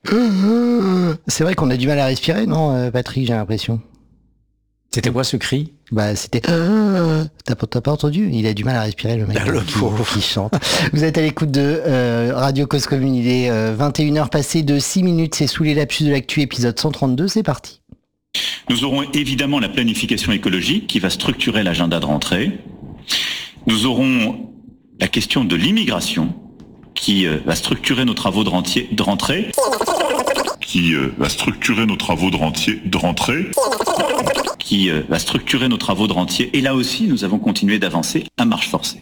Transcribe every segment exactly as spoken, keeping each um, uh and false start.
C'est vrai qu'on a du mal à respirer, non, Patrick, j'ai l'impression. C'était quoi ce cri ? Bah c'était. T'as pas, t'as pas entendu ? Il a du mal à respirer, le mec. Le qui, pauvre. qui chante. Vous êtes à l'écoute de euh, Radio Cause Commune. Il est euh, vingt et une heures passées de six minutes. C'est Sous les lapsus de l'actu, épisode cent trente-deux. C'est parti. Nous aurons évidemment la planification écologique qui va structurer l'agenda de rentrée. Nous aurons la question de l'immigration qui euh, va structurer nos travaux de, rentier, de rentrée. Qui euh, va structurer nos travaux de, rentier, de rentrée. Qui euh, va structurer nos travaux de rentier. Et là aussi, nous avons continué d'avancer à marche forcée.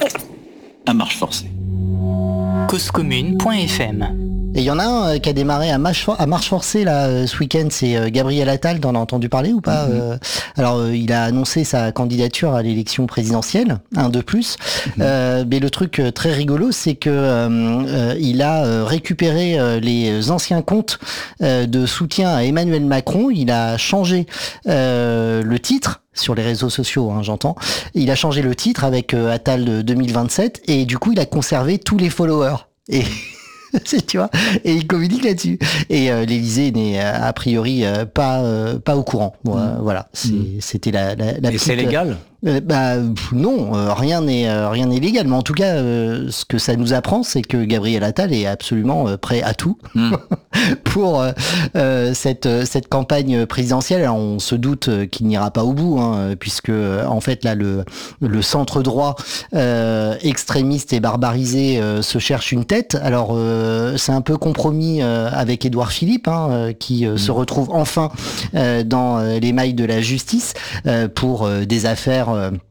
À marche forcée. cause commune point f m. Et il y en a un euh, qui a démarré à marche, for- à marche forcée là euh, ce week-end, c'est euh, Gabriel Attal. T'en as entendu parler ou pas ? mm-hmm. euh, Alors euh, il a annoncé sa candidature à l'élection présidentielle, un de plus. Mm-hmm. Euh, mais le truc euh, très rigolo, c'est que euh, euh, il a euh, récupéré euh, les anciens comptes euh, de soutien à Emmanuel Macron. Il a changé euh, le titre. Sur les réseaux sociaux, hein, j'entends. Il a changé le titre avec euh, Attal deux mille vingt-sept et du coup il a conservé tous les followers. Et tu vois, et il communique là-dessus. Et euh, l'Élysée n'est euh, a priori euh, pas euh, pas au courant. Bon, euh, mmh. Voilà, c'est, mmh. c'était la, la, la et petite, c'est légal. Euh, bah pff, non, euh, rien n'est euh, rien n'est légal. Mais en tout cas, euh, ce que ça nous apprend, c'est que Gabriel Attal est absolument euh, prêt à tout mmh. pour euh, euh, cette cette campagne présidentielle. Alors, on se doute qu'il n'ira pas au bout, hein, puisque en fait là le le centre droit euh, extrémiste et barbarisé euh, se cherche une tête. Alors euh, c'est un peu compromis euh, avec Édouard Philippe, hein, euh, qui euh, mmh. se retrouve enfin euh, dans euh, les mailles de la justice euh, pour euh, des affaires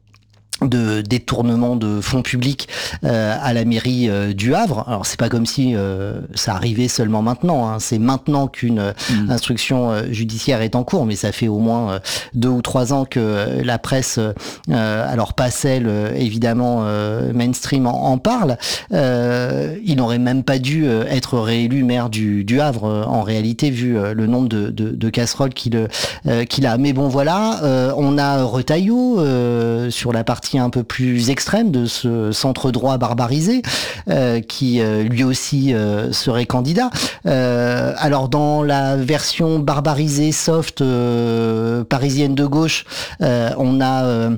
de détournement de fonds publics euh, à la mairie euh, du Havre. Alors c'est pas comme si euh, ça arrivait seulement maintenant, hein. C'est maintenant qu'une mmh. instruction euh, judiciaire est en cours, mais ça fait au moins euh, deux ou trois ans que euh, la presse, euh, alors pas celle euh, évidemment euh, mainstream en, en parle. Euh, il n'aurait même pas dû euh, être réélu maire du, du Havre euh, en réalité, vu euh, le nombre de, de, de casseroles qu'il, euh, qu'il a. Mais bon voilà, euh, on a Retailleau euh, sur la partie un peu plus extrême de ce centre droit barbarisé euh, qui euh, lui aussi euh, serait candidat. Euh, alors dans la version barbarisée soft euh, parisienne de gauche, euh, on a euh,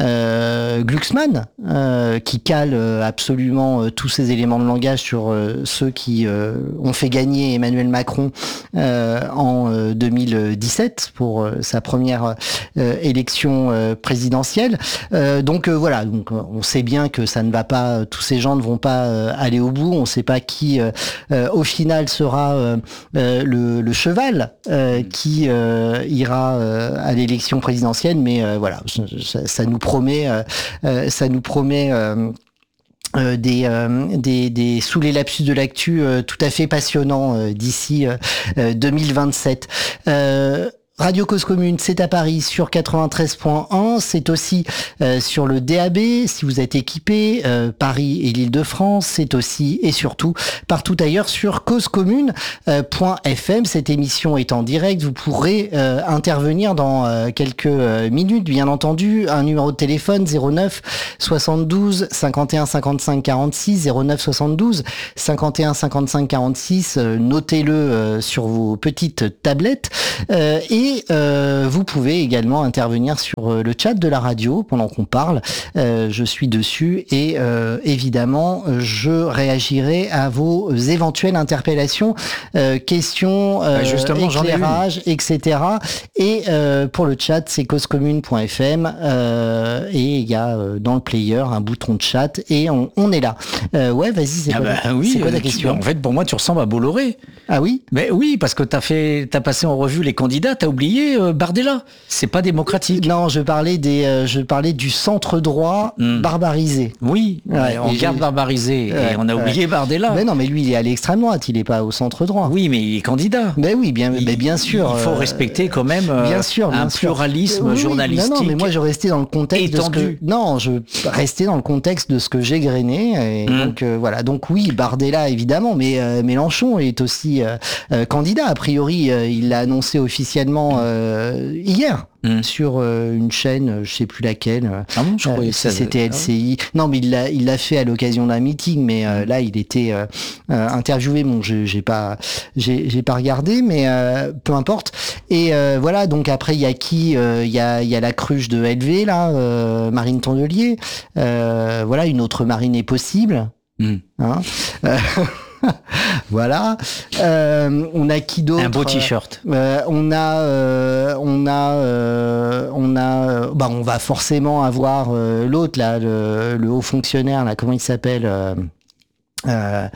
euh, Glucksmann euh, qui cale absolument euh, tous ces éléments de langage sur euh, ceux qui euh, ont fait gagner Emmanuel Macron euh, en euh, deux mille dix-sept pour euh, sa première euh, élection euh, présidentielle. Euh, donc Donc euh, voilà, donc on sait bien que ça ne va pas, tous ces gens ne vont pas euh, aller au bout. On ne sait pas qui, euh, euh, au final, sera euh, euh, le, le cheval euh, qui euh, ira euh, à l'élection présidentielle. Mais euh, voilà, ça, ça nous promet, euh, ça nous promet. Euh, Euh, des, euh, des des sous les lapsus de l'actu euh, tout à fait passionnants euh, d'ici euh, deux mille vingt-sept. Euh, Radio Cause Commune, c'est à Paris sur quatre-vingt-treize point un, c'est aussi euh, sur le D A B si vous êtes équipé, euh, Paris et l'Île-de-France, c'est aussi et surtout partout ailleurs sur cause commune point f m. Cette émission est en direct, vous pourrez euh, intervenir dans euh, quelques euh, minutes, bien entendu. Un numéro de téléphone zéro neuf soixante-douze cinquante et un cinquante-cinq quarante-six, zéro neuf soixante-douze cinquante et un cinquante-cinq quarante-six, euh, notez-le euh, sur vos petites tablettes euh, et Et euh, vous pouvez également intervenir sur euh, le chat de la radio pendant qu'on parle. Euh, je suis dessus et euh, évidemment, je réagirai à vos éventuelles interpellations, euh, questions, euh, justement, éclairages, et cetera. Et euh, pour le chat, c'est cause commune point f m euh, et il y a euh, dans le player un bouton de chat et on, on est là. Euh, ouais, vas-y, c'est ah quoi, bah, oui, c'est quoi ta tu, question ? En fait, pour moi, tu ressembles à Bolloré. Ah oui ? Mais oui, parce que t'as fait, t'as passé en revue les candidats, t'as oublié euh, Bardella. C'est pas démocratique. Non, je parlais des, euh, je parlais du centre droit mmh. barbarisé. Oui, ouais, on garde barbarisé ouais, et on a ouais. oublié Bardella. Mais non, mais lui, il est à l'extrême droite, il est pas au centre droit. Oui, mais il est candidat. Mais oui, bien, il, mais bien sûr. Il faut euh, respecter quand même euh, bien sûr, bien un sûr. pluralisme oui, journalistique. Non, non, mais moi, je restais dans le contexte étendu. de ce que. Non, je restais dans le contexte de ce que j'ai grainé. Et mmh. donc euh, voilà. Donc oui, Bardella évidemment, mais euh, Mélenchon est aussi euh, euh, candidat. A priori, euh, il l'a annoncé officiellement pendant euh, hier. Mmh. Sur euh, une chaîne, je sais plus laquelle. Ah bon, je croyais euh, que ça c'était L C I. Non, mais il l'a, il l'a fait à l'occasion d'un meeting, mais euh, là, il était euh, euh, interviewé. Bon, je, j'ai pas, j'ai, j'ai pas regardé, mais euh, peu importe. Et euh, voilà. Donc après, il y a qui Il euh, y a, il y a la cruche de L V là, euh, Marine Tondelier. Euh, voilà, une autre Marine est possible. Mmh. Hein euh, voilà. Euh, on a qui d'autre ? Un beau t-shirt. Euh, on a, euh, on a, euh, on a, euh, bah on va forcément avoir euh, l'autre là, le, le haut fonctionnaire là, comment il s'appelle euh, euh,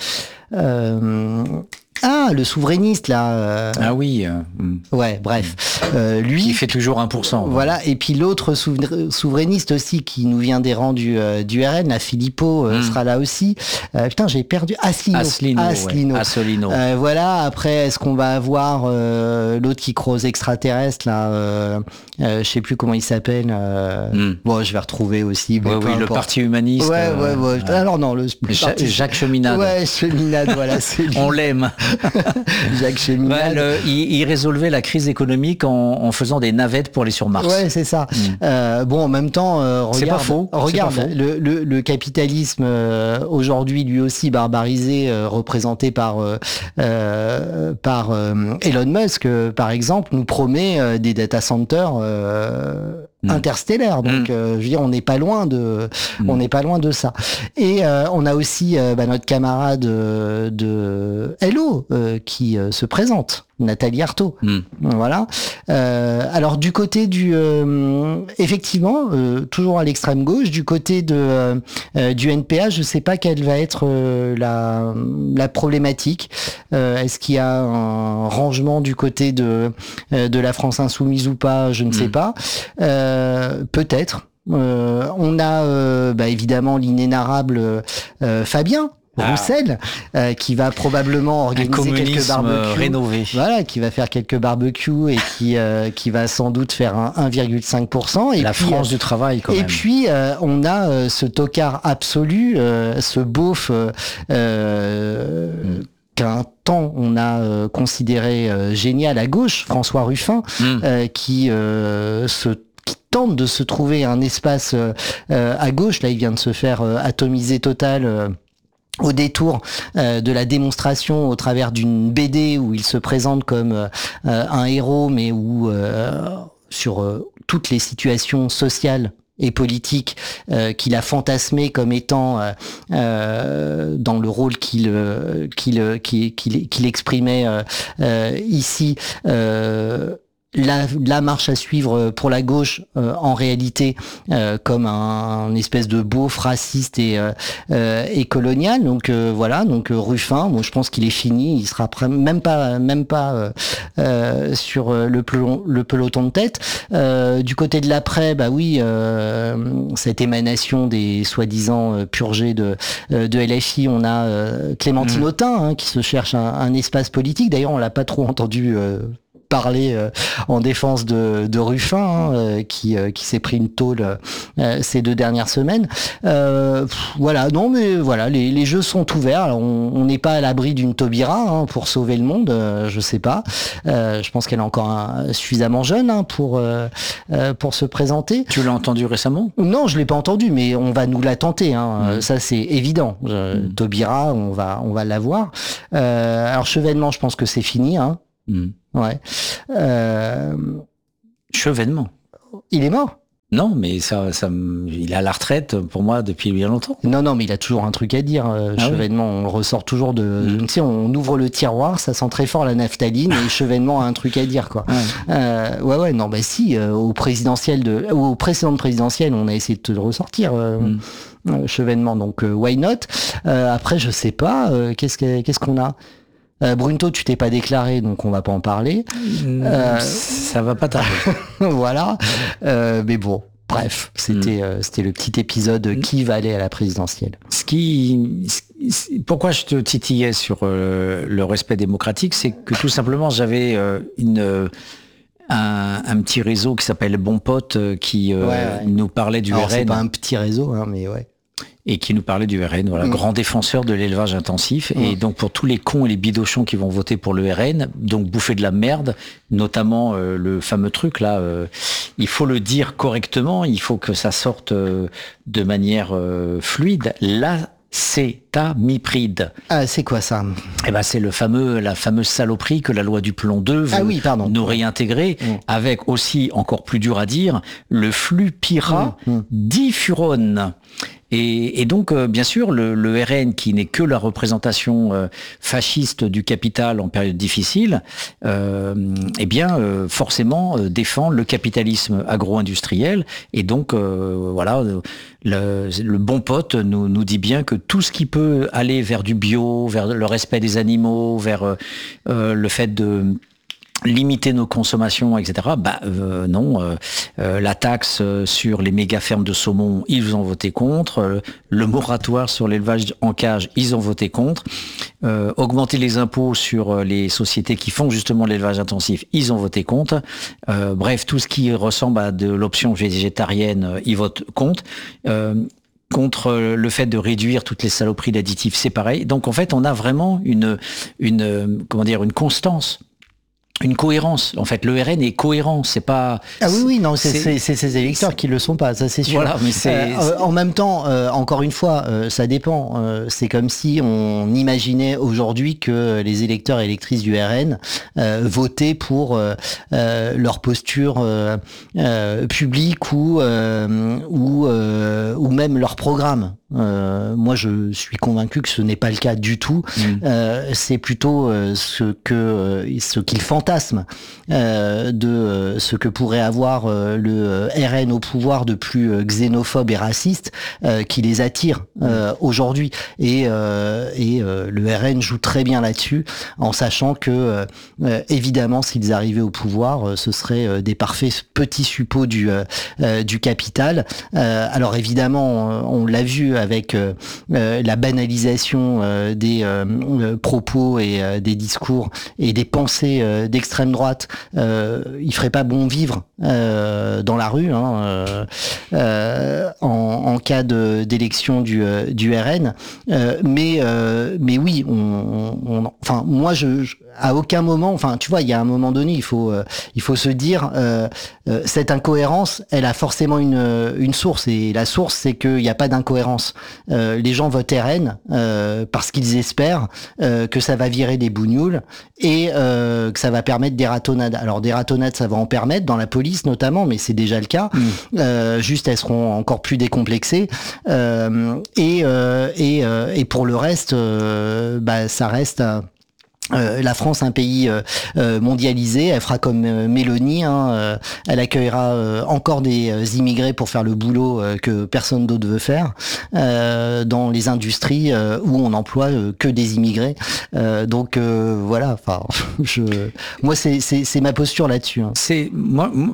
euh, Ah, le souverainiste là. Euh... Ah oui. Euh... Ouais, bref. Euh, lui. Qui fait toujours un pour cent. Voilà. Ouais. Et puis l'autre souverainiste aussi qui nous vient des rangs du, euh, du R N, la Philippot, euh, mm. sera là aussi. Euh, putain, j'ai perdu. Asselineau. Asselineau. Asselineau. Ouais. Asselineau. Euh, voilà. Après, est-ce qu'on va avoir euh, l'autre qui croise extraterrestre là euh, euh, je sais plus comment il s'appelle. Euh... Mm. Bon, je vais retrouver aussi. Ouais, oui, le Parti humaniste. Ouais, ouais, ouais. Euh... Alors non, le ja- parti... Jacques Cheminade. Ouais, Cheminade. Voilà, c'est lui. On l'aime. Jacques Cheminade. Ouais, le, il, il résolvait la crise économique en, en faisant des navettes pour aller sur Mars. Ouais, c'est ça. Mm. Euh, bon, en même temps, euh, regarde, c'est pas faux. regarde c'est pas faux. Le, le, le capitalisme euh, aujourd'hui, lui aussi barbarisé, euh, représenté par euh, euh, par euh, Elon Musk, euh, par exemple, nous promet euh, des data centers euh, mm. interstellaires. Donc, mm. euh, je veux dire, on n'est pas loin de, mm. on n'est pas loin de ça. Et euh, on a aussi euh, bah, notre camarade euh, de Hello euh, qui euh, se présente. Nathalie Arthaud. Mm. Voilà. Euh, alors du côté du, euh, effectivement, euh, toujours à l'extrême gauche, du côté de euh, du N P A, je sais pas quelle va être euh, la la problématique. Euh, est-ce qu'il y a un rangement du côté de euh, de la France insoumise ou pas? Je ne mm. sais pas. Euh, peut-être. Euh, on a euh, bah, évidemment l'inénarrable euh, Fabien Roussel, ah. euh, qui va probablement organiser quelques barbecues, rénové. Voilà, qui va faire quelques barbecues et qui euh, qui va sans doute faire un un virgule cinq pour cent. Et la puis, France euh, du travail, quand et même. Et puis euh, on a euh, ce tocard absolu, euh, ce beauf. Euh, euh, mm. qu'un temps on a euh, considéré euh, génial à gauche, François Ruffin, mm. euh, qui euh, se qui tente de se trouver un espace euh, euh, à gauche. Là, il vient de se faire euh, atomiser total. Euh, au détour euh, de la démonstration au travers d'une B D où il se présente comme euh, un héros, mais où euh, sur euh, toutes les situations sociales et politiques euh, qu'il a fantasmé comme étant euh, euh, dans le rôle qu'il euh, qu'il qu'il qu'il, qu'il exprimait euh, euh, ici. Euh, La, la marche à suivre pour la gauche, euh, en réalité, euh, comme un, un espèce de beauf raciste et, euh, euh, et colonial. Donc euh, voilà, donc euh, Ruffin, moi je pense qu'il est fini, il sera prêt, même pas, même pas euh, euh, sur le peloton, le peloton de tête. Euh, du côté de l'après, bah oui, euh, cette émanation des soi-disant euh, purgés de euh, de L F I, on a euh, Clémentine mmh. Autain hein, qui se cherche un, un espace politique. D'ailleurs, on l'a pas trop entendu. Euh, parler euh, en défense de, de Ruffin, hein, euh, qui, euh, qui s'est pris une tôle euh, ces deux dernières semaines. Euh, pff, voilà, non mais voilà, les, les jeux sont ouverts. Alors, on n'est pas à l'abri d'une Taubira hein, pour sauver le monde, euh, je sais pas. Euh, je pense qu'elle est encore un, suffisamment jeune hein, pour euh, euh, pour se présenter. Tu l'as entendu récemment ? Non, je l'ai pas entendu, mais on va nous la tenter. Hein. Mmh. Ça c'est évident. Euh, mmh. Taubira, on va on va l'avoir. Euh, alors Chevènement, je pense que c'est fini. Hein. Mmh. Ouais. Euh... Chevènement. Il est mort ? Non, mais ça, ça, il est à la retraite pour moi depuis bien longtemps. Non, non, mais il a toujours un truc à dire. Euh, ah Chevènement, oui. On le ressort toujours de. Mmh. Tu sais, on ouvre le tiroir, ça sent très fort la naphtaline et Chevènement a un truc à dire, quoi. Ouais, euh, ouais, ouais, non, bah si. Euh, au présidentiel de, au précédent présidentiel, on a essayé de te le ressortir. Euh, mmh. euh, Chevènement, donc euh, why not ? euh, Après, je sais pas. Euh, qu'est-ce que, qu'est-ce qu'on a ? Euh, Brunto, tu t'es pas déclaré, donc on va pas en parler. Mmh, euh, ça va pas tarder. Voilà. Euh, mais bon, bref, c'était mmh. euh, c'était le petit épisode mmh. qui va aller à la présidentielle. Ce qui, ce, pourquoi je te titillais sur euh, le respect démocratique, c'est que tout simplement j'avais euh, une un, un petit réseau qui s'appelle Bon Pote qui euh, ouais, ouais. nous parlait du Alors, R N. C'est pas un petit réseau, hein, mais ouais. et qui nous parlait du R N, voilà, mmh. grand défenseur de l'élevage intensif. Mmh. Et donc pour tous les cons et les bidochons qui vont voter pour le R N, donc bouffer de la merde, notamment euh, le fameux truc là, euh, il faut le dire correctement, il faut que ça sorte euh, de manière euh, fluide. Là, L'acétamipride. Ah, c'est quoi ça? Eh ben, c'est le fameux, la fameuse saloperie que la loi du plomb deux veut ah oui, pardon. nous réintégrer, mmh. avec aussi, encore plus dur à dire, le flupyradifurone. Mmh. Et, et donc, euh, bien sûr, le, le R N, qui n'est que la représentation euh, fasciste du capital en période difficile, euh, eh bien, euh, forcément, euh, défend le capitalisme agro-industriel. Et donc, euh, voilà, le, le bon pote nous, nous dit bien que tout ce qui peut aller vers du bio, vers le respect des animaux, vers euh, euh, le fait de limiter nos consommations, et cetera. Bah euh, non, euh, euh, la taxe sur les méga fermes de saumon, ils ont voté contre. Euh, le moratoire sur l'élevage en cage, ils ont voté contre. Euh, augmenter les impôts sur les sociétés qui font justement l'élevage intensif, ils ont voté contre. Euh, bref, tout ce qui ressemble à de l'option végétarienne, ils votent contre. Euh, contre le fait de réduire toutes les saloperies d'additifs, c'est pareil. Donc en fait, on a vraiment une, une comment dire, une constance. Une cohérence. En fait, le R N est cohérent. C'est pas. Ah oui, oui, non, c'est, c'est, c'est ces électeurs qui le sont pas, ça c'est sûr. Voilà, mais c'est. Euh, en même temps, euh, encore une fois, euh, ça dépend. Euh, c'est comme si on imaginait aujourd'hui que les électeurs et électrices du R N euh, votaient pour euh, euh, leur posture euh, euh, publique ou euh, ou euh, ou même leur programme. Euh, moi, je suis convaincu que ce n'est pas le cas du tout. Mmh. Euh, c'est plutôt euh, ce que euh, ce qu'ils fantasment euh, de euh, ce que pourrait avoir euh, le R N au pouvoir de plus euh, xénophobe et raciste euh, qui les attire euh, mmh. aujourd'hui. Et, euh, et euh, le R N joue très bien là-dessus, en sachant que euh, évidemment, s'ils arrivaient au pouvoir, euh, ce seraient euh, des parfaits petits suppôts du euh, du capital. Euh, alors évidemment, on, on l'a vu avec euh, euh, la banalisation euh, des euh, euh, propos et euh, des discours et des pensées euh, d'extrême droite. Euh, il ferait pas bon vivre euh, dans la rue hein, euh, euh, en, en cas de, d'élection du, euh, du R N. Euh, mais euh, mais oui, on, on, enfin moi je, je à aucun moment, enfin tu vois, il y a un moment donné, il faut euh, il faut se dire euh, euh, cette incohérence, elle a forcément une une source et la source c'est qu'il n'y a pas d'incohérence. Euh, les gens votent R N euh, parce qu'ils espèrent euh, que ça va virer des bougnoules et euh, que ça va permettre des ratonnades. Alors des ratonnades, ça va en permettre dans la police notamment, mais c'est déjà le cas. Mmh. Euh, juste, elles seront encore plus décomplexées euh, et euh, et euh, et pour le reste, euh, bah ça reste. Euh, Euh, la France, un pays euh, euh, mondialisé, elle fera comme euh, Mélanie, hein, euh, elle accueillera euh, encore des euh, immigrés pour faire le boulot euh, que personne d'autre veut faire euh, dans les industries euh, où on emploie euh, que des immigrés. Euh, donc euh, voilà, enfin, je, moi c'est, c'est, c'est ma posture là-dessus. Hein. C'est moi, moi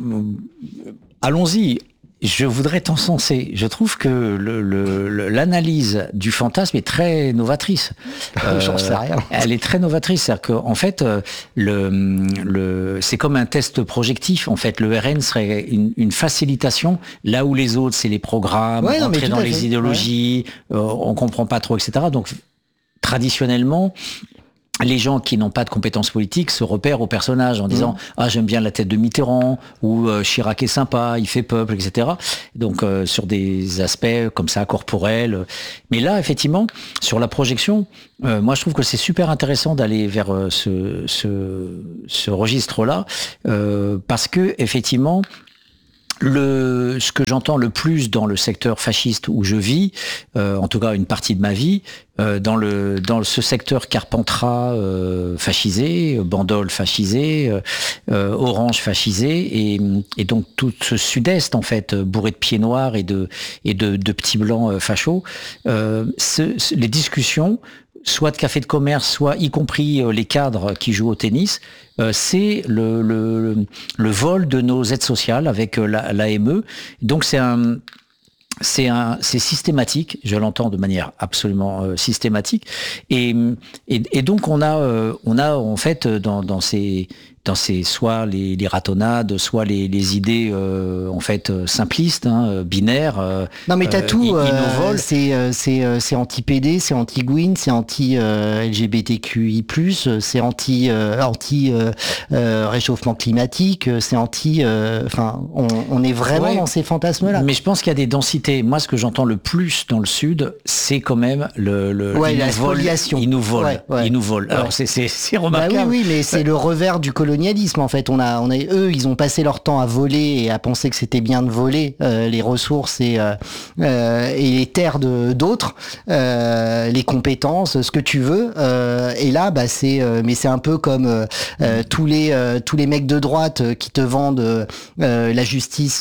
allons-y. Je voudrais t'encenser. Je trouve que le, le, l'analyse du fantasme est très novatrice. Euh, J'en sais rien. Elle est très novatrice. C'est-à-dire qu'en fait, le, le, c'est comme un test projectif. En fait, le R N serait une, une facilitation, là où les autres, c'est les programmes, ouais, rentrer dans les fait. idéologies, ouais. euh, on comprend pas trop, et cetera. Donc, traditionnellement, les gens qui n'ont pas de compétences politiques se repèrent au personnage en disant mmh. ah j'aime bien la tête de Mitterrand ou euh, Chirac est sympa, il fait peuple, et cetera. Donc euh, sur des aspects comme ça corporels. Mais là effectivement sur la projection, euh, moi je trouve que c'est super intéressant d'aller vers euh, ce, ce ce registre-là euh, parce que effectivement. Le, ce que j'entends le plus dans le secteur fasciste où je vis, euh, en tout cas une partie de ma vie, euh, dans le dans ce secteur Carpentras euh, fascisé, Bandol fascisé, euh, Orange fascisé, et, et donc tout ce sud-est en fait bourré de pieds noirs et de et de, de petits blancs euh, fachos, euh, ce, ce, les discussions. Soit de café de commerce, soit y compris les cadres qui jouent au tennis, euh, c'est le, le, le vol de nos aides sociales avec la, l'A M E. Donc c'est un, c'est un, c'est systématique. Je l'entends de manière absolument euh, systématique. Et, et, et donc on a, euh, on a en fait dans, dans ces dans ces soit les, les ratonnades, soit les, les idées euh, en fait simplistes, hein, binaires. Euh, non mais t'as euh, tout. Euh, c'est c'est c'est anti-P D, c'est anti-Gwyn, c'est anti-L G B T Q I plus, c'est anti euh, anti euh, euh, réchauffement climatique, c'est anti. Enfin, euh, on, on est vraiment ouais, dans ces fantasmes-là. Mais je pense qu'il y a des densités. Moi, ce que j'entends le plus dans le Sud, c'est quand même le. le ouais, la spoliation. Ils nous volent. Ouais, ouais. Ils nous volent. Alors ouais. c'est c'est c'est remarquable. Bah oui, oui, mais c'est ouais. le revers du colonialisme en fait. On a, on a, eux, ils ont passé leur temps à voler et à penser que c'était bien de voler euh, les ressources et euh, euh, et les terres de d'autres, euh, les compétences, ce que tu veux. Euh, et là, bah c'est, euh, mais c'est un peu comme euh, euh, tous les euh, tous les mecs de droite qui te vendent euh, la justice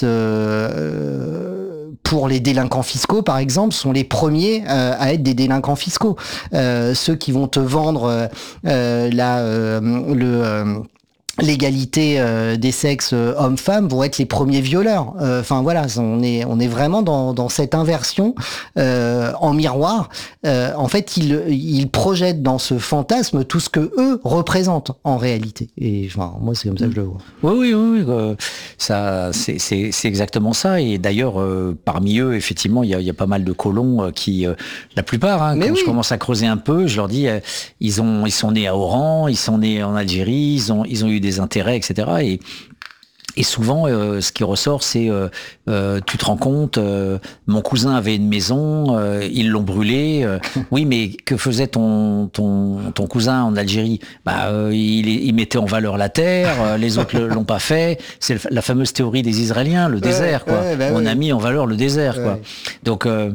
euh, pour les délinquants fiscaux, par exemple, sont les premiers euh, à être des délinquants fiscaux. Euh, ceux qui vont te vendre euh, la euh, le euh, l'égalité euh, des sexes euh, hommes-femmes vont être les premiers violeurs. Enfin euh, voilà, on est on est vraiment dans dans cette inversion euh, en miroir. Euh, en fait, ils ils projettent dans ce fantasme tout ce que eux représentent en réalité. Et enfin, moi, c'est comme ça que je le vois. Oui, oui, oui, oui euh, ça, c'est c'est c'est exactement ça. Et d'ailleurs, euh, parmi eux, effectivement, il y a il y a pas mal de colons euh, qui, euh, la plupart, hein, quand oui. je commence à creuser un peu, je leur dis, euh, ils ont ils sont nés à Oran, ils sont nés en Algérie, ils ont ils ont eu des intérêts, et cetera. Et, et souvent, euh, ce qui ressort, c'est euh, euh, tu te rends compte, euh, mon cousin avait une maison, euh, ils l'ont brûlée. Euh, oui, mais que faisait ton ton ton cousin en Algérie ? Bah, euh, il, il mettait en valeur la terre. Euh, les autres l'ont pas fait. C'est la fameuse théorie des Israéliens, le ouais, désert, quoi. Ouais, bah On oui. a mis en valeur le désert, ouais. quoi. Donc, euh,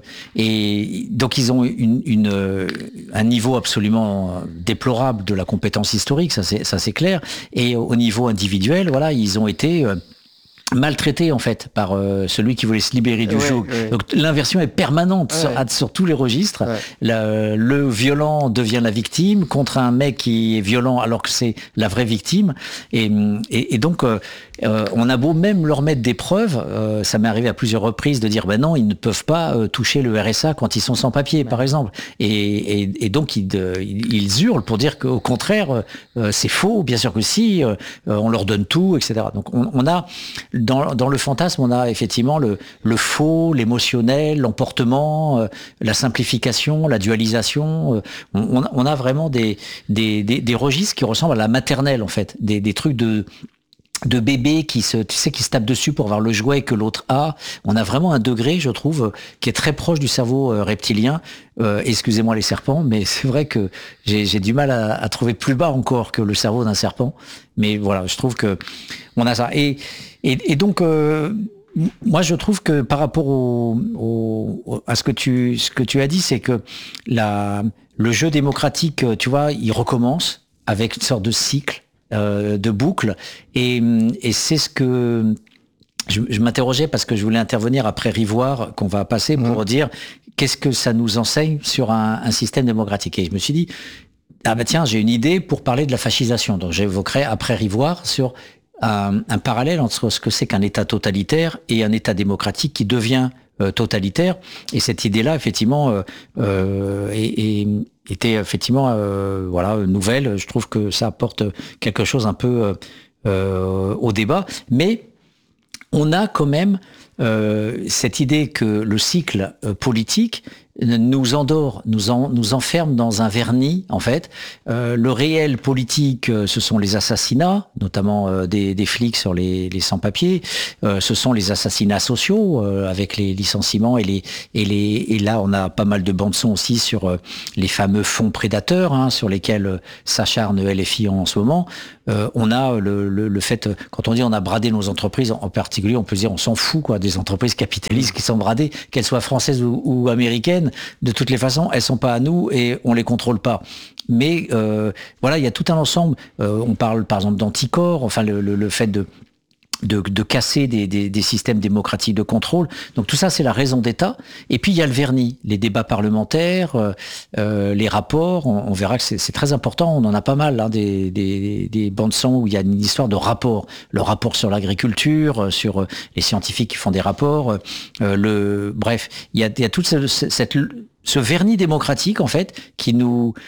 et donc ils ont une, une un niveau absolument déplorable de la compétence historique, ça c'est ça c'est clair. Et au niveau individuel, voilà, ils ont été maltraité en fait par euh, celui qui voulait se libérer du ouais, joug. Ouais. Donc l'inversion est permanente ouais. sur, sur tous les registres. Ouais. La, le violent devient la victime contre un mec qui est violent alors que c'est la vraie victime. Et, et, et donc euh, euh, on a beau même leur mettre des preuves, euh, ça m'est arrivé à plusieurs reprises de dire ben non, ils ne peuvent pas euh, toucher le R S A quand ils sont sans papier, ouais. par exemple. Et, et, et donc ils, de, ils hurlent pour dire qu'au contraire euh, c'est faux. Bien sûr que si, euh, on leur donne tout, et cetera. Donc on, on a Dans, dans le fantasme, on a effectivement le, le faux, l'émotionnel, l'emportement, euh, la simplification, la dualisation. Euh, on, on a vraiment des, des, des, des registres qui ressemblent à la maternelle, en fait. Des, des trucs de... de bébés qui se, tu sais, qui se tapent dessus pour voir le jouet que l'autre a. On a vraiment un degré, je trouve, qui est très proche du cerveau euh, reptilien. Euh, excusez-moi les serpents, mais c'est vrai que j'ai, j'ai du mal à, à trouver plus bas encore que le cerveau d'un serpent. Mais voilà, je trouve que on a ça. Et, et, et donc, euh, moi, je trouve que par rapport au, au, à ce que tu, ce que tu as dit, c'est que la, le jeu démocratique, tu vois, il recommence avec une sorte de cycle. Euh, de boucle et, et c'est ce que je, je m'interrogeais parce que je voulais intervenir après Rivoire qu'on va passer pour mmh. dire qu'est-ce que ça nous enseigne sur un, un système démocratique. Et je me suis dit ah ben tiens, j'ai une idée pour parler de la fascisation, donc j'évoquerai après Rivoire sur un, un parallèle entre ce que c'est qu'un État totalitaire et un État démocratique qui devient euh, totalitaire. Et cette idée-là effectivement euh, euh, est, est était effectivement euh, voilà nouvelle. Je trouve que ça apporte quelque chose un peu euh, au débat, mais on a quand même euh, cette idée que le cycle euh, politique nous endort, nous, en, nous enferme dans un vernis, en fait. Euh, le réel politique, euh, ce sont les assassinats, notamment euh, des, des flics sur les, les sans-papiers. Euh, ce sont les assassinats sociaux, euh, avec les licenciements et les et les et là on a pas mal de bandes son aussi sur euh, les fameux fonds prédateurs, hein, sur lesquels euh, s'acharne L F I en, en ce moment. Euh, on a le, le, le fait, quand on dit on a bradé nos entreprises, en, en particulier, on peut dire on s'en fout quoi des entreprises capitalistes qui sont bradées, qu'elles soient françaises ou, ou américaines. De toutes les façons, elles sont pas à nous et on les contrôle pas. Mais euh, voilà, il y a tout un ensemble. Euh, on parle par exemple d'anticorps, enfin le, le, le fait de De, de casser des, des, des systèmes démocratiques de contrôle. Donc tout ça, c'est la raison d'État. Et puis il y a le vernis, les débats parlementaires, euh, euh, les rapports. On, on verra que c'est, c'est très important. On en a pas mal, hein, des, des, des bandes son où il y a une histoire de rapport. Le rapport sur l'agriculture, sur les scientifiques qui font des rapports. Euh, le, bref, il y a, il y a tout ce, cette, ce vernis démocratique en fait qui nous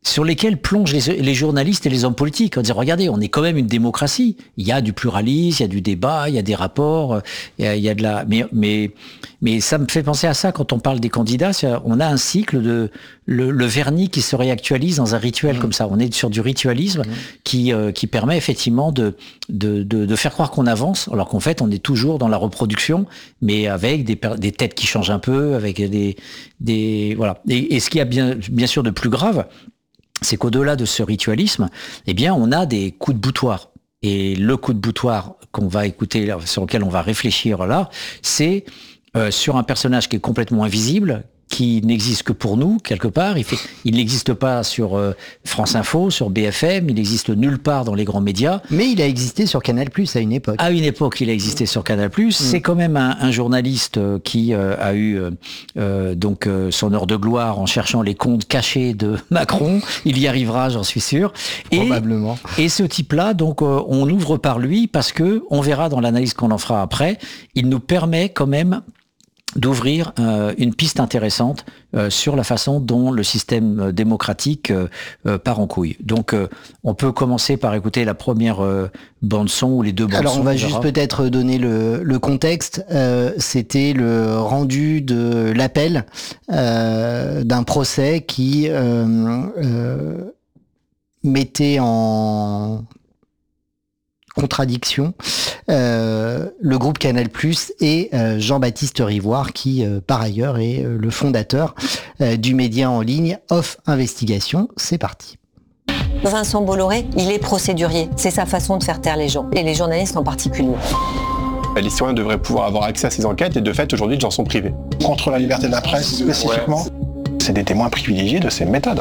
sur lesquels plongent les, les journalistes et les hommes politiques en disant regardez, on est quand même une démocratie, il y a du pluralisme, il y a du débat, il y a des rapports, il y a, il y a de la mais mais mais ça me fait penser à ça quand on parle des candidats, on a un cycle de le, le vernis qui se réactualise dans un rituel mmh. comme ça, on est sur du ritualisme mmh. qui euh, qui permet effectivement de de de, de faire croire qu'on avance alors qu'en fait on est toujours dans la reproduction mais avec des des têtes qui changent un peu, avec des des voilà et, et ce qui a bien bien sûr de plus grave, c'est qu'au-delà de ce ritualisme, eh bien, on a des coups de boutoir. Et le coup de boutoir qu'on va écouter, sur lequel on va réfléchir là, c'est euh, sur un personnage qui est complètement invisible, qui n'existe que pour nous, quelque part. Il fait, il n'existe pas sur euh, France Info, sur B F M, il n'existe nulle part dans les grands médias. Mais il a existé sur Canal+, à une époque. À une époque, il a existé sur Canal+. Mmh. C'est quand même un, un journaliste qui euh, a eu euh, donc euh, son heure de gloire en cherchant les comptes cachés de Macron. Il y arrivera, j'en suis sûr. Et, Probablement. Et ce type-là, donc, euh, on ouvre par lui parce que on verra dans l'analyse qu'on en fera après, il nous permet quand même d'ouvrir euh, une piste intéressante euh, sur la façon dont le système démocratique euh, euh, part en couille. Donc, euh, on peut commencer par écouter la première euh, bande-son ou les deux bandes-son. Alors, on va juste peut-être donner le, le contexte. Euh, c'était le rendu de l'appel euh, d'un procès qui euh, euh, mettait en contradiction euh, le groupe Canal+ et euh, Jean-Baptiste Rivoire qui euh, par ailleurs est euh, le fondateur euh, du média en ligne Off Investigation. C'est parti. Vincent Bolloré, il est procédurier, c'est sa façon de faire taire les gens, et les journalistes en particulier. Les citoyens devraient pouvoir avoir accès à ces enquêtes et de fait aujourd'hui ils en sont privés. Contre la liberté de la presse spécifiquement, ouais. C'est des témoins privilégiés de ces méthodes.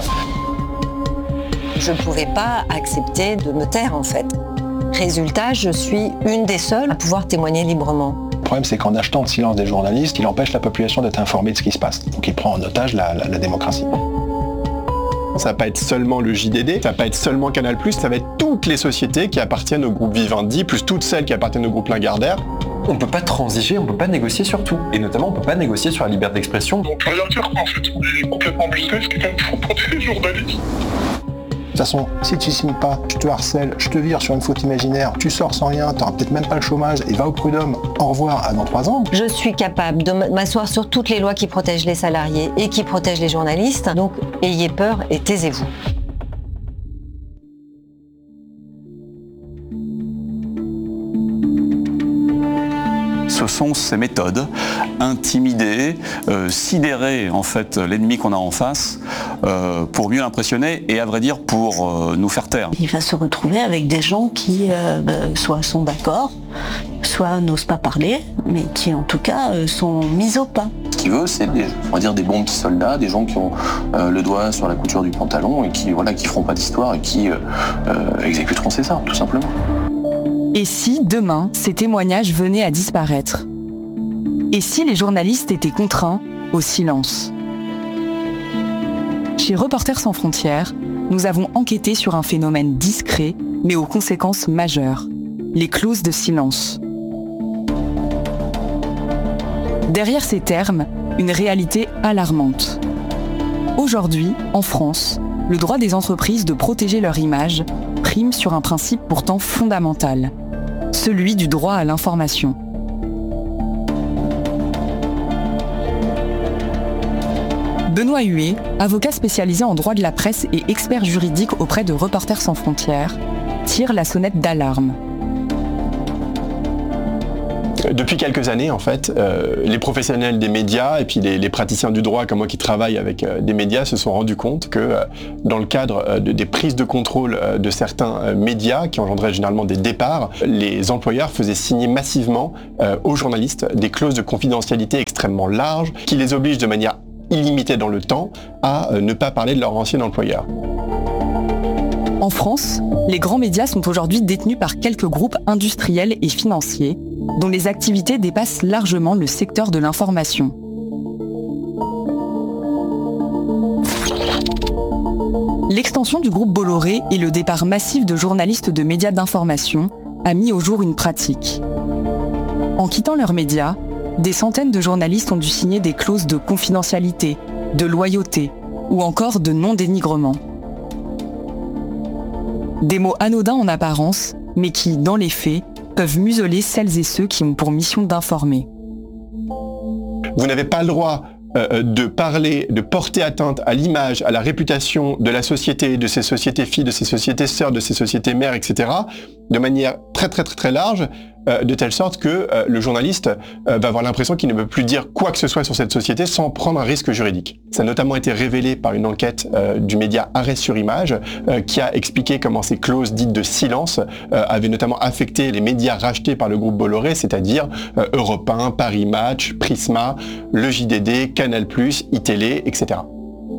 Je ne pouvais pas accepter de me taire en fait. Résultat, je suis une des seules à pouvoir témoigner librement. Le problème, c'est qu'en achetant le silence des journalistes, il empêche la population d'être informée de ce qui se passe. Donc il prend en otage la, la, la démocratie. Ça va pas être seulement le J D D, ça va pas être seulement Canal+, ça va être toutes les sociétés qui appartiennent au groupe Vivendi, plus toutes celles qui appartiennent au groupe Lagardère. On ne peut pas transiger, on ne peut pas négocier sur tout. Et notamment, on ne peut pas négocier sur la liberté d'expression. Donc rien dire quoi en fait, on est complètement business, quelqu'un qui faut porter les journalistes. De toute façon, si tu signes pas, je te harcèle, je te vire sur une faute imaginaire, tu sors sans rien, t'auras peut-être même pas le chômage et va au prud'homme, au revoir, à dans trois ans. Je suis capable de m'asseoir sur toutes les lois qui protègent les salariés et qui protègent les journalistes, donc ayez peur et taisez-vous. Ce sont ces méthodes, intimider, euh, sidérer en fait l'ennemi qu'on a en face euh, pour mieux l'impressionner et à vrai dire pour euh, nous faire taire. Il va se retrouver avec des gens qui euh, soit sont d'accord, soit n'osent pas parler, mais qui en tout cas euh, sont mis au pas. Ce qu'il veut, c'est des, on va dire des bons petits soldats, des gens qui ont euh, le doigt sur la couture du pantalon et qui voilà qui feront pas d'histoire et qui euh, euh, exécuteront ses armes, tout simplement. Et si, demain, ces témoignages venaient à disparaître ? Et si les journalistes étaient contraints au silence ? Chez Reporters sans frontières, nous avons enquêté sur un phénomène discret, mais aux conséquences majeures, les clauses de silence. Derrière ces termes, une réalité alarmante. Aujourd'hui, en France, le droit des entreprises de protéger leur image prime sur un principe pourtant fondamental, celui du droit à l'information. Benoît Huet, avocat spécialisé en droit de la presse et expert juridique auprès de Reporters sans frontières, tire la sonnette d'alarme. Depuis quelques années, en fait, euh, les professionnels des médias et puis les, les praticiens du droit comme moi qui travaillent avec euh, des médias se sont rendus compte que euh, dans le cadre euh, de, des prises de contrôle euh, de certains euh, médias qui engendraient généralement des départs, les employeurs faisaient signer massivement euh, aux journalistes des clauses de confidentialité extrêmement larges qui les obligent de manière illimitée dans le temps à euh, ne pas parler de leur ancien employeur. En France, les grands médias sont aujourd'hui détenus par quelques groupes industriels et financiers dont les activités dépassent largement le secteur de l'information. L'extension du groupe Bolloré et le départ massif de journalistes de médias d'information a mis au jour une pratique. En quittant leurs médias, des centaines de journalistes ont dû signer des clauses de confidentialité, de loyauté ou encore de non-dénigrement. Des mots anodins en apparence, mais qui, dans les faits, peuvent museler celles et ceux qui ont pour mission d'informer. Vous n'avez pas le droit euh, de parler, de porter atteinte à l'image, à la réputation de la société, de ses sociétés filles, de ses sociétés sœurs, de ses sociétés mères, et cetera, de manière très très très très large, euh, de telle sorte que euh, le journaliste euh, va avoir l'impression qu'il ne peut plus dire quoi que ce soit sur cette société sans prendre un risque juridique. Ça a notamment été révélé par une enquête euh, du média Arrêt sur Image euh, qui a expliqué comment ces clauses dites de silence euh, avaient notamment affecté les médias rachetés par le groupe Bolloré, c'est-à-dire euh, Europe un, Paris Match, Prisma, le J D D, Canal plus, iTélé, et cetera.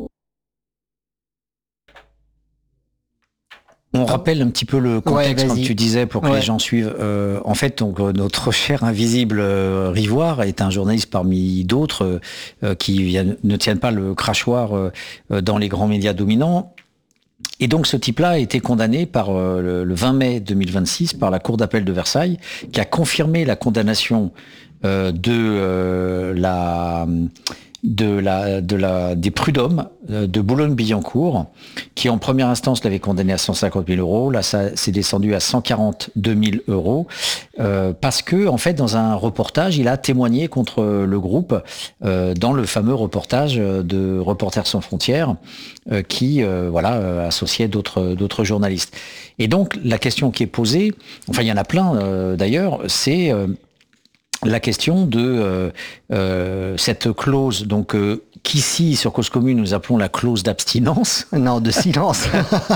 On rappelle un petit peu le contexte, ouais, comme tu disais, pour que ouais. les gens suivent. Euh, en fait, donc, notre cher invisible euh, Rivoire est un journaliste parmi d'autres euh, qui vient, ne tiennent pas le crachoir euh, dans les grands médias dominants. Et donc ce type-là a été condamné par euh, le, le vingt mai deux mille vingt-six par la Cour d'appel de Versailles, qui a confirmé la condamnation euh, de euh, la... de la, de la, des prud'hommes de Boulogne-Billancourt, qui en première instance l'avait condamné à cent cinquante mille euros. Là, ça s'est descendu à cent quarante-deux mille euros, euh, parce que, en fait, dans un reportage, il a témoigné contre le groupe, euh, dans le fameux reportage de Reporters sans frontières, euh, qui, euh, voilà, euh, associait d'autres, d'autres journalistes. Et donc, la question qui est posée, enfin, il y en a plein, euh, d'ailleurs, c'est, euh, la question de euh, euh, cette clause, donc euh, qu'ici sur Cause Commune nous appelons la clause d'abstinence. Non, de silence.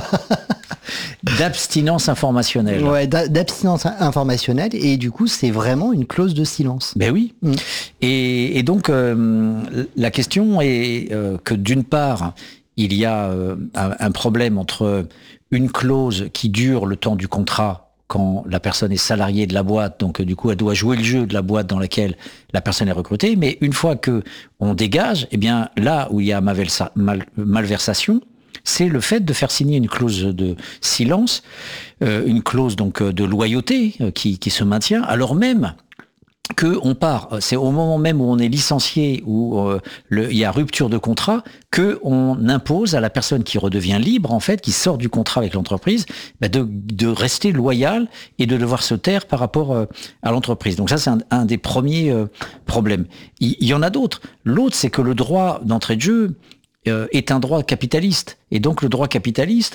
D'abstinence informationnelle. Ouais, d'abstinence informationnelle, et du coup c'est vraiment une clause de silence. Ben oui. Mm. Et, et donc euh, la question est euh, que d'une part il y a euh, un, un problème entre une clause qui dure le temps du contrat, quand la personne est salariée de la boîte, donc du coup elle doit jouer le jeu de la boîte dans laquelle la personne est recrutée, mais une fois que on dégage, eh bien là où il y a malversa- mal- malversation, c'est le fait de faire signer une clause de silence, euh, une clause donc de loyauté euh, qui, qui se maintient, alors même que on part, c'est au moment même où on est licencié, où euh, le, il y a rupture de contrat, que on impose à la personne qui redevient libre, en fait, qui sort du contrat avec l'entreprise, bah de, de rester loyal et de devoir se taire par rapport euh, à l'entreprise. Donc ça, c'est un, un des premiers euh, problèmes. Il, il y en a d'autres. L'autre, c'est que le droit d'entrée de jeu euh, est un droit capitaliste. Et donc le droit capitaliste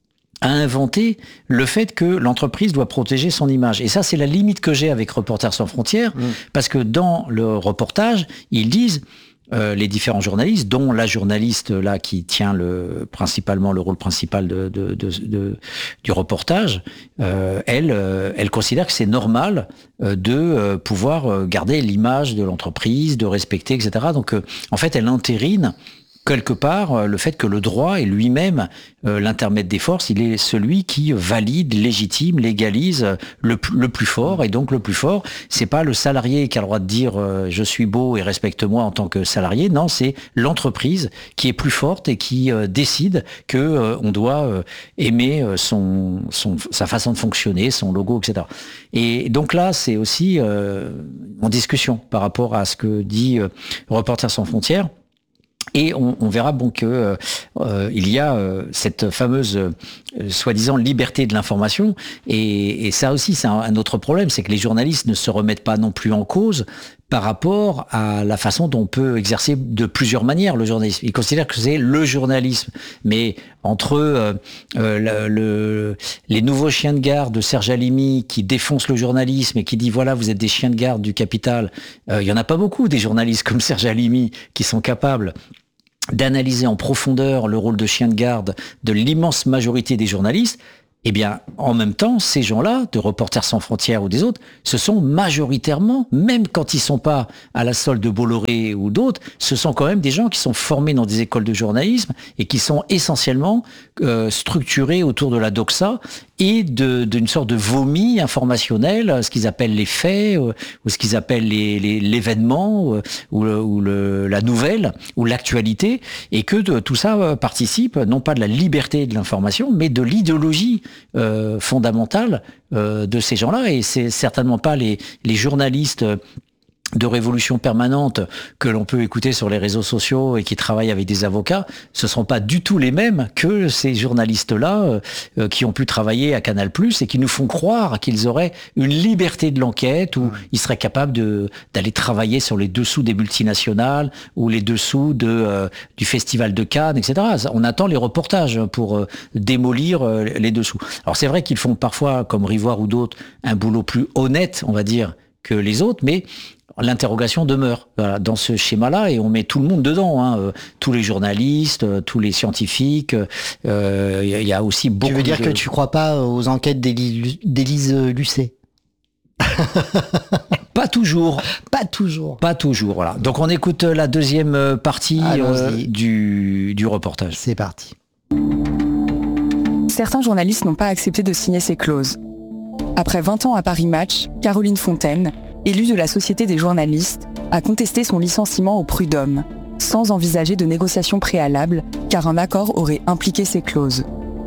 a inventé le fait que l'entreprise doit protéger son image. Et ça, c'est la limite que j'ai avec Reporters sans frontières, mmh. parce que dans le reportage, ils disent, euh, les différents journalistes, dont la journaliste là qui tient le, principalement le rôle principal de, de, de, de, du reportage, euh, elle, euh, elle considère que c'est normal euh, de euh, pouvoir garder l'image de l'entreprise, de respecter, et cetera. Donc, euh, en fait, elle entérine quelque part, le fait que le droit est lui-même euh, l'intermède des forces, il est celui qui valide, légitime, légalise le, le plus fort. Et donc le plus fort, c'est pas le salarié qui a le droit de dire euh, je suis beau et respecte-moi en tant que salarié. Non, c'est l'entreprise qui est plus forte et qui euh, décide que euh, on doit euh, aimer son, son, sa façon de fonctionner, son logo, et cetera. Et donc là, c'est aussi euh, en discussion par rapport à ce que dit euh, Reporters sans frontières. Et on, on verra bon que euh, il y a euh, cette fameuse euh, soi-disant liberté de l'information, et, et ça aussi c'est un, un autre problème, c'est que les journalistes ne se remettent pas non plus en cause par rapport à la façon dont on peut exercer de plusieurs manières le journalisme. Ils considèrent que c'est le journalisme, mais entre euh, euh, le, le, les nouveaux chiens de garde de Serge Halimi qui défoncent le journalisme et qui dit voilà vous êtes des chiens de garde du capital, euh, il y en a pas beaucoup des journalistes comme Serge Halimi qui sont capables d'analyser en profondeur le rôle de chien de garde de l'immense majorité des journalistes. Eh bien, en même temps, ces gens-là, de Reporters sans frontières ou des autres, ce sont majoritairement, même quand ils sont pas à la solde de Bolloré ou d'autres, ce sont quand même des gens qui sont formés dans des écoles de journalisme et qui sont essentiellement euh, structurés autour de la doxa et de, d'une sorte de vomi informationnel, ce qu'ils appellent les faits, ou, ou ce qu'ils appellent les, les, l'événement, ou, ou, le, ou le, la nouvelle, ou l'actualité, et que de, tout ça participe, non pas de la liberté de l'information, mais de l'idéologie euh, fondamentale euh, de ces gens-là, et c'est certainement pas les, les journalistes de révolution permanente que l'on peut écouter sur les réseaux sociaux et qui travaillent avec des avocats, ce ne sont pas du tout les mêmes que ces journalistes-là euh, qui ont pu travailler à Canal plus, et qui nous font croire qu'ils auraient une liberté de l'enquête, où ils seraient capables de, d'aller travailler sur les dessous des multinationales ou les dessous de, euh, du Festival de Cannes, et cetera. On attend les reportages pour euh, démolir euh, les dessous. Alors c'est vrai qu'ils font parfois, comme Rivoire ou d'autres, un boulot plus honnête, on va dire, que les autres, mais l'interrogation demeure voilà, dans ce schéma-là, et on met tout le monde dedans, hein, euh, tous les journalistes, euh, tous les scientifiques. Il euh, y, y a aussi beaucoup. Tu veux dire de... que tu crois pas aux enquêtes d'Élie, d'Élise Lucet? Pas toujours. Pas toujours. Pas toujours, voilà. Donc on écoute la deuxième partie euh, du, du reportage. C'est parti. Certains journalistes n'ont pas accepté de signer ces clauses. Après vingt ans à Paris Match, Caroline Fontaine, élue de la Société des journalistes, a contesté son licenciement au prud'homme, sans envisager de négociation préalable, car un accord aurait impliqué ces clauses.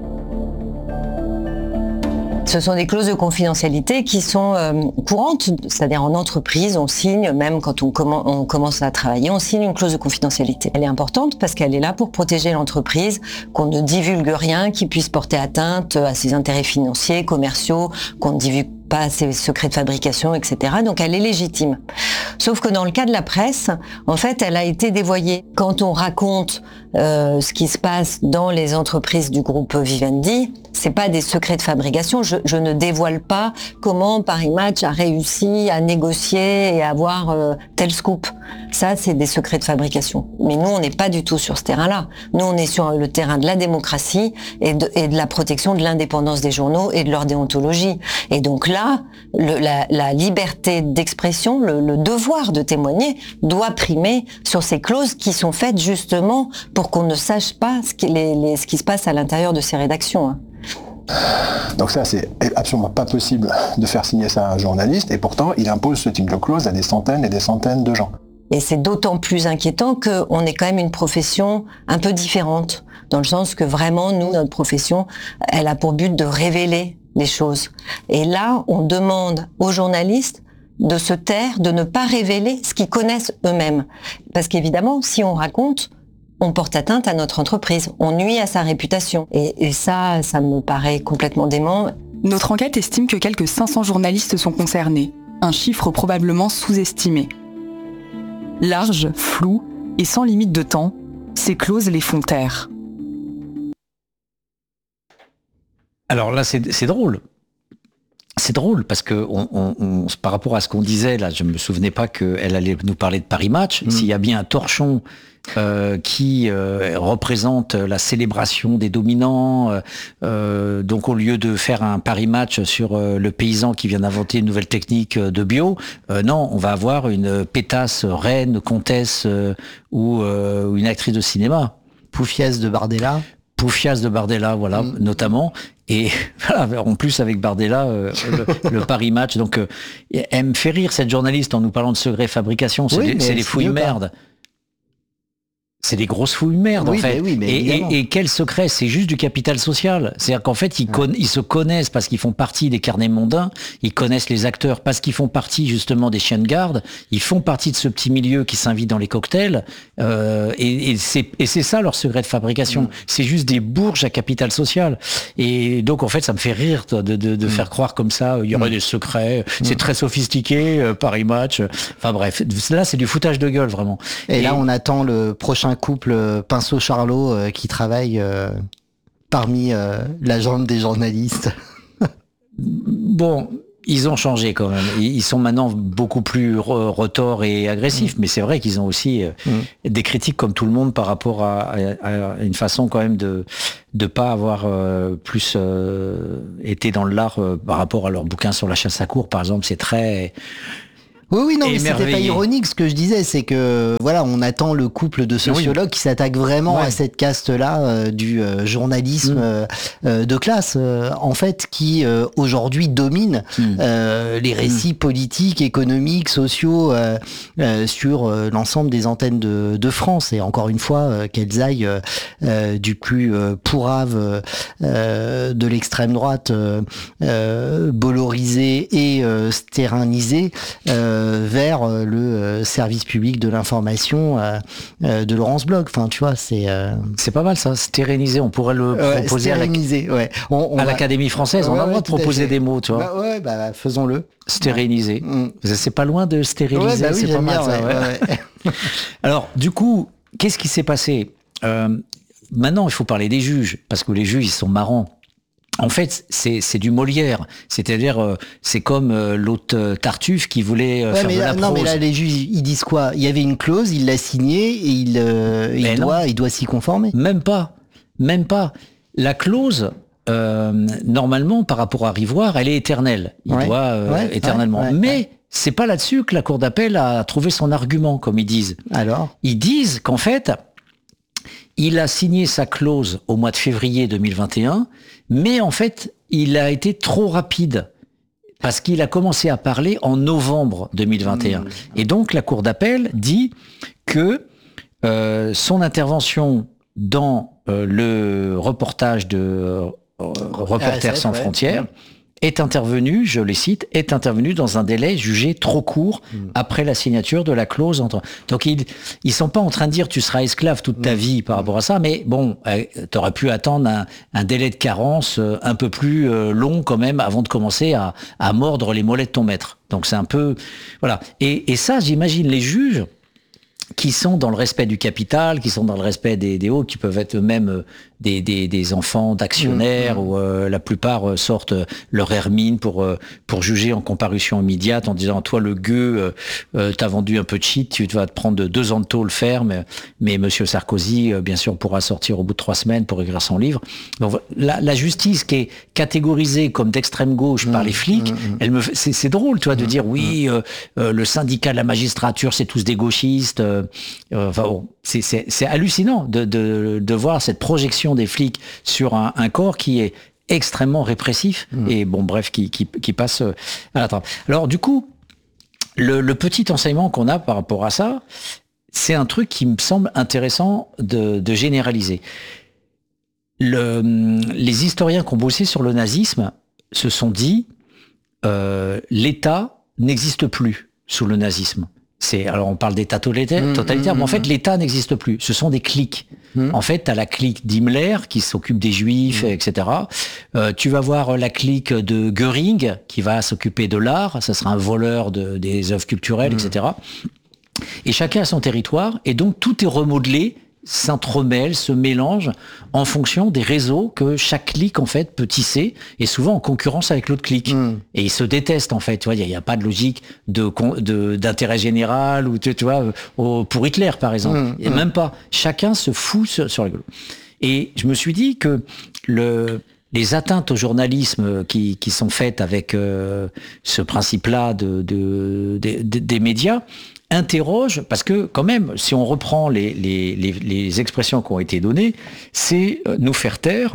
Ce sont des clauses de confidentialité qui sont euh, courantes, c'est-à-dire en entreprise, on signe, même quand on, comm- on commence à travailler, on signe une clause de confidentialité. Elle est importante parce qu'elle est là pour protéger l'entreprise, qu'on ne divulgue rien qui puisse porter atteinte à ses intérêts financiers, commerciaux, qu'on ne divulgue pas ses secrets de fabrication, et cetera. Donc elle est légitime. Sauf que dans le cas de la presse, en fait, elle a été dévoyée. Quand on raconte euh, ce qui se passe dans les entreprises du groupe Vivendi, c'est pas des secrets de fabrication. Je, je ne dévoile pas comment Paris Match a réussi à négocier et à avoir euh, tel scoop. Ça, c'est des secrets de fabrication. Mais nous, on n'est pas du tout sur ce terrain-là. Nous, on est sur le terrain de la démocratie et de, et de la protection de l'indépendance des journaux et de leur déontologie. Et donc là, le, la, la liberté d'expression, le, le devoir de témoigner doit primer sur ces clauses qui sont faites justement pour qu'on ne sache pas ce qui, les, les, ce qui se passe à l'intérieur de ces rédactions. Hein. Donc ça, c'est absolument pas possible de faire signer ça à un journaliste, et pourtant, il impose ce type de clause à des centaines et des centaines de gens. Et c'est d'autant plus inquiétant qu'on est quand même une profession un peu différente, dans le sens que vraiment, nous, notre profession, elle a pour but de révéler les choses. Et là, on demande aux journalistes de se taire, de ne pas révéler ce qu'ils connaissent eux-mêmes. Parce qu'évidemment, si on raconte, on porte atteinte à notre entreprise, on nuit à sa réputation. Et, et ça, ça me paraît complètement dément. Notre enquête estime que quelques cinq cents journalistes sont concernés, un chiffre probablement sous-estimé. Large, flou et sans limite de temps, ces clauses les font taire. Alors là, c'est, c'est drôle. C'est drôle parce que on, on, on, par rapport à ce qu'on disait, là, je me souvenais pas qu'elle allait nous parler de Paris Match. Mmh. S'il y a bien un torchon euh, qui euh, représente la célébration des dominants, euh, euh, donc au lieu de faire un Paris Match sur euh, le paysan qui vient d'inventer une nouvelle technique de bio, euh, non, on va avoir une pétasse reine, comtesse euh, ou euh, une actrice de cinéma. Poufias de Bardella. Poufias de Bardella, voilà, mmh. notamment. Et voilà, en plus avec Bardella, euh, le, le Paris Match. Donc, euh, elle me fait rire, cette journaliste, en nous parlant de secret fabrication. C'est, oui, des, c'est des fouilles merde. C'est des grosses fouilles merde, oui, en fait. Mais oui, mais et, et, et quel secret? C'est juste du capital social. C'est-à-dire qu'en fait, ils, ouais. con, ils se connaissent parce qu'ils font partie des carnets mondains. Ils connaissent les acteurs parce qu'ils font partie, justement, des chiens de garde. Ils font partie de ce petit milieu qui s'invite dans les cocktails. Euh, et, et, c'est, et c'est ça, leur secret de fabrication. Mmh. C'est juste des bourges à capital social. Et donc, en fait, ça me fait rire de, de, de mmh. faire croire comme ça, il y aurait mmh. des secrets. Mmh. C'est très sophistiqué, euh, Paris Match. Enfin bref, là, c'est du foutage de gueule, vraiment. Et, et là, on attend le prochain couple Pinceau-Charlot euh, qui travaille euh, parmi euh, la jambe des journalistes. Bon, ils ont changé quand même. Ils sont maintenant beaucoup plus re- retors et agressifs, mmh. mais c'est vrai qu'ils ont aussi euh, mmh. des critiques comme tout le monde par rapport à, à, à une façon quand même de de pas avoir euh, plus euh, été dans l'art euh, par rapport à leur bouquin sur la chasse à courre, par exemple. C'est très... Oui, oui, non, mais c'était pas ironique. Ce que je disais, c'est que voilà, on attend le couple de sociologues oui. qui s'attaque vraiment ouais. à cette caste-là euh, du euh, journalisme mmh. euh, de classe, euh, en fait, qui euh, aujourd'hui domine mmh. euh, les récits mmh. politiques, économiques, sociaux euh, euh, sur euh, l'ensemble des antennes de, de France. Et encore une fois, euh, qu'elles aillent euh, euh, du plus euh, pourrave euh, de l'extrême droite, euh, euh, bollorisé et euh, stérénisé. Euh, euh, vers euh, le euh, service public de l'information euh, euh, de Laurence Bloch. Enfin, tu vois, c'est euh... c'est pas mal ça. Stéréniser, on pourrait le ouais, proposer à la... ouais. on, on à va... l'Académie française. Ouais, on a le droit ouais, de proposer des mots, tu vois. Bah, ouais, bah faisons-le. Stéréniser. Mm. C'est pas loin de stériliser. Ouais, bah oui, c'est pas mal bien, ça. Ouais, ouais. ouais. Alors, du coup, qu'est-ce qui s'est passé euh, Maintenant, il faut parler des juges, parce que les juges, ils sont marrants. En fait, c'est, c'est du Molière. C'est-à-dire, euh, c'est comme euh, l'autre euh, Tartuffe qui voulait euh, ouais, faire mais de là, la prose. Non, mais là, les juges, ils disent quoi? Il y avait une clause, il l'a signée et il, euh, il, doit, il doit s'y conformer. Même pas. Même pas. La clause, euh, normalement, par rapport à Rivoire, elle est éternelle. Il ouais. doit euh, ouais, éternellement. Ouais, ouais, mais ouais. c'est pas là-dessus que la Cour d'appel a trouvé son argument, comme ils disent. Alors? Ils disent qu'en fait, il a signé sa clause au mois de février deux mille vingt et un, mais en fait, il a été trop rapide parce qu'il a commencé à parler en novembre deux mille vingt et un. Mmh. Et donc, la Cour d'appel dit que euh, son intervention dans euh, le reportage de euh, Reporters sans frontières, est intervenu, je les cite, est intervenu dans un délai jugé trop court mmh. après la signature de la clause. Entre... Donc ils ils sont pas en train de dire tu seras esclave toute ta mmh. vie par rapport à ça, mais bon, euh, tu aurais pu attendre un, un délai de carence euh, un peu plus euh, long quand même avant de commencer à, à mordre les mollets de ton maître. Donc c'est un peu... Voilà. Et, et ça, j'imagine les juges qui sont dans le respect du capital, qui sont dans le respect des, des hauts, qui peuvent être eux-mêmes des, des, des enfants d'actionnaires, mmh, mmh. où euh, la plupart euh, sortent euh, leur hermine pour, euh, pour juger en comparution immédiate en disant « Toi, le gueux, euh, euh, t'as vendu un peu de shit, tu vas te prendre deux ans de tôle ferme, mais Monsieur Sarkozy, euh, bien sûr, pourra sortir au bout de trois semaines pour écrire son livre. » Donc la, la justice qui est catégorisée comme d'extrême gauche mmh, par les flics, mmh, elle me, c'est, c'est drôle, tu vois, de dire « Oui, euh, euh, le syndicat de la magistrature, c'est tous des gauchistes. Euh, » Enfin bon, c'est, c'est, c'est hallucinant de, de, de voir cette projection des flics sur un, un corps qui est extrêmement répressif mmh. et bon bref qui, qui, qui passe à la trappe. Alors du coup, le, le petit enseignement qu'on a par rapport à ça, c'est un truc qui me semble intéressant de, de généraliser. Le, les historiens qui ont bossé sur le nazisme se sont dit euh, l'État n'existe plus sous le nazisme. C'est, alors on parle d'État totalitaire, mmh, totalitaire mmh, mais en fait l'État n'existe plus. Ce sont des cliques. Mmh. En fait, t'as la clique d'Himmler qui s'occupe des Juifs, mmh. et cetera. Euh, tu vas voir la clique de Göring qui va s'occuper de l'art. Ça sera un voleur de, des œuvres culturelles, mmh. et cetera. Et chacun a son territoire, et donc tout est remodelé, s'entremêle, se mélange en fonction des réseaux que chaque clique en fait peut tisser, et souvent en concurrence avec l'autre clique. Mmh. Et ils se détestent en fait. Tu vois, il n'y a, a pas de logique de, de d'intérêt général ou tu, tu vois au, pour Hitler par exemple. Mmh. Et même pas. Chacun se fout sur, sur les gueules. Et je me suis dit que le les atteintes au journalisme qui, qui sont faites avec euh, ce principe-là de, de, de, de des médias interroge, parce que quand même, si on reprend les, les, les, les expressions qui ont été données, c'est nous faire taire,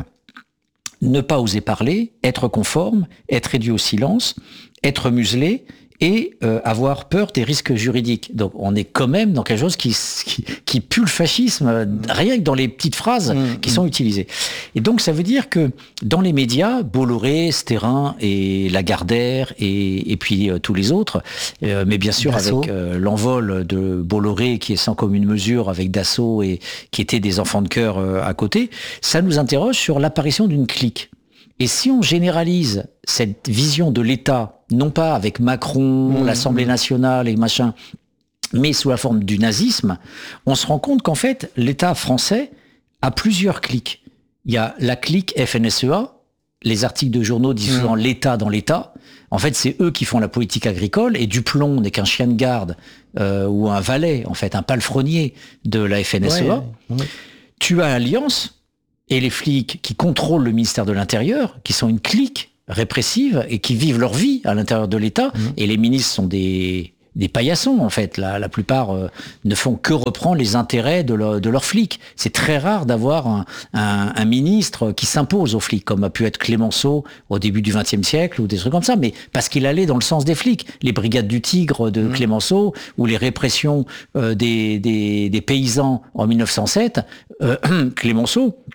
ne pas oser parler, être conforme, être réduit au silence, être muselé et euh, avoir peur des risques juridiques. Donc on est quand même dans quelque chose qui, qui, qui pue le fascisme, mmh. rien que dans les petites phrases mmh. qui sont utilisées. Et donc ça veut dire que dans les médias, Bolloré, Stérin et Lagardère et, et puis euh, tous les autres, euh, mais bien sûr Dassault. Avec euh, l'envol de Bolloré qui est sans commune mesure avec Dassault et qui étaient des enfants de cœur euh, à côté, ça nous interroge sur l'apparition d'une clique. Et si on généralise cette vision de l'État, non pas avec Macron, mmh, l'Assemblée nationale et machin, mais sous la forme du nazisme, on se rend compte qu'en fait, l'État français a plusieurs cliques. Il y a la clique F N S E A, les articles de journaux disent souvent mmh. l'État dans l'État. En fait, c'est eux qui font la politique agricole, et Duplon n'est qu'un chien de garde euh, ou un valet, en fait, un palefrenier de la F N S E A. Ouais, ouais. Tu as Alliance, et les flics qui contrôlent le ministère de l'Intérieur, qui sont une clique répressive et qui vivent leur vie à l'intérieur de l'État. Mmh. Et les ministres sont des, des paillassons, en fait. La, la plupart euh, ne font que reprendre les intérêts de, leur, de leurs flics. C'est très rare d'avoir un, un, un ministre qui s'impose aux flics, comme a pu être Clémenceau au début du vingtième siècle, ou des trucs comme ça, mais parce qu'il allait dans le sens des flics. Les brigades du Tigre de mmh. Clémenceau, ou les répressions euh, des, des, des paysans en mille neuf cent sept, euh, Clémenceau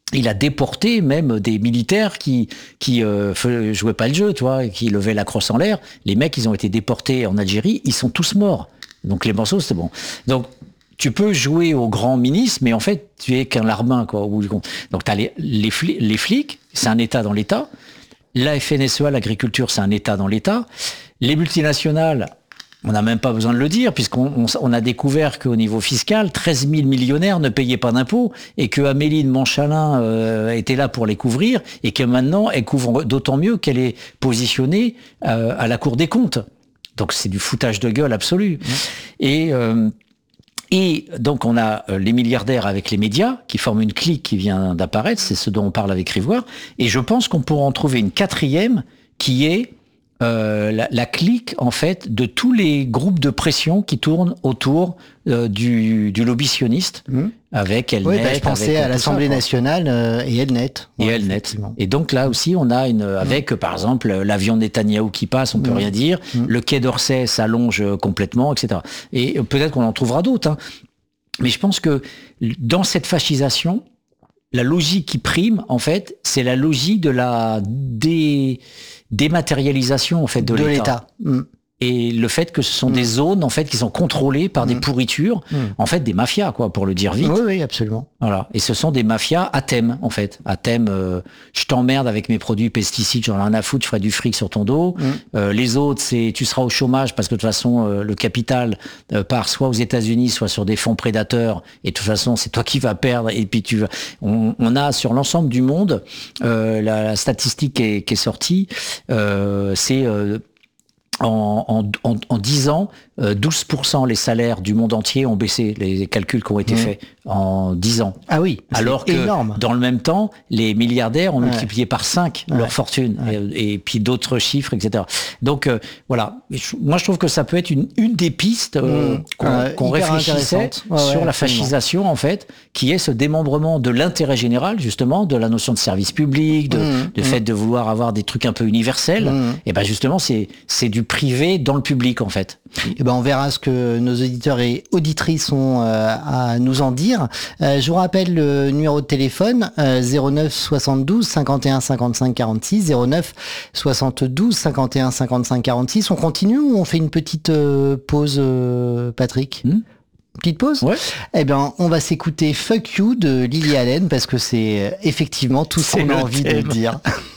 il a déporté même des militaires qui qui euh, jouaient pas le jeu, tu vois, qui levaient la crosse en l'air. Les mecs, ils ont été déportés en Algérie, ils sont tous morts. Donc les morceaux, c'était bon. Donc tu peux jouer au grand ministre, mais en fait, tu es qu'un larbin, quoi, au bout du compte. Donc tu as les, les, flics, les flics, c'est un État dans l'État. La F N S E A, l'agriculture, c'est un État dans l'État. Les multinationales, on n'a même pas besoin de le dire, puisqu'on on, on a découvert qu'au niveau fiscal, treize mille millionnaires ne payaient pas d'impôts, et que Amélie de Montchalin euh, était là pour les couvrir, et que maintenant, elle couvre d'autant mieux qu'elle est positionnée euh, à la Cour des comptes. Donc c'est du foutage de gueule absolu. Mmh. Et... Euh, Et donc on a les milliardaires avec les médias qui forment une clique qui vient d'apparaître, c'est ce dont on parle avec Rivoire. Et je pense qu'on pourra en trouver une quatrième qui est euh, la, la clique en fait de tous les groupes de pression qui tournent autour euh, du, du lobby sioniste. Mmh. Avec Elnet. Oui, bah, je pensais à l'Assemblée nationale euh, et Elnet. Et ouais, Elnet. Et donc là aussi, on a une avec mmh. par exemple l'avion Netanyahou qui passe, on peut mmh. rien dire. Mmh. Le quai d'Orsay s'allonge complètement, et cetera. Et peut-être qu'on en trouvera d'autres. Hein. Mais je pense que dans cette fascisation, la logique qui prime, en fait, c'est la logique de la dé... dématérialisation en fait de, de l'État. l'État. Mmh. Et le fait que ce sont mmh. des zones en fait qui sont contrôlées par mmh. des pourritures, mmh. en fait des mafias quoi, pour le dire vite. Oui, oui, absolument. Voilà. Et ce sont des mafias à thème en fait, à thème. Euh, je t'emmerde avec mes produits pesticides, j'en ai rien à foutre, je ferai du fric sur ton dos. Mmh. Euh, les autres, c'est tu seras au chômage parce que de toute façon euh, le capital euh, part soit aux États-Unis, soit sur des fonds prédateurs. Et de toute façon, c'est toi qui vas perdre. Et puis tu, on, on a sur l'ensemble du monde euh, la, la statistique qui est, qui est sortie, euh, c'est euh, En, en, en, en dix ans, euh, douze pour cent les salaires du monde entier ont baissé, les calculs qui ont été mmh. faits en dix ans. Ah oui, alors que énorme. Dans le même temps, les milliardaires ont ouais. multiplié par cinq ouais. leur fortune, ouais. et, et puis d'autres chiffres, et cetera. Donc euh, voilà, moi je trouve que ça peut être une, une des pistes euh, mmh. qu'on, euh, qu'on réfléchissait ouais, sur ouais, la fascisation en fait, qui est ce démembrement de l'intérêt général, justement, de la notion de service public, de, mmh. de mmh. fait de vouloir avoir des trucs un peu universels. Mmh. Et ben justement, c'est, c'est du privé dans le public en fait. Et ben on verra ce que nos auditeurs et auditrices ont euh, à nous en dire. Euh, je vous rappelle le numéro de téléphone euh, zéro neuf soixante-douze cinquante et un cinquante-cinq quarante-six zéro neuf soixante-douze cinquante et un cinquante-cinq quarante-six. On continue ou on fait une petite euh, pause, euh, Patrick? mmh. Petite pause? Ouais. Eh bien, on va s'écouter Fuck You de Lily Allen parce que c'est effectivement tout ce qu'on a envie thème. de dire.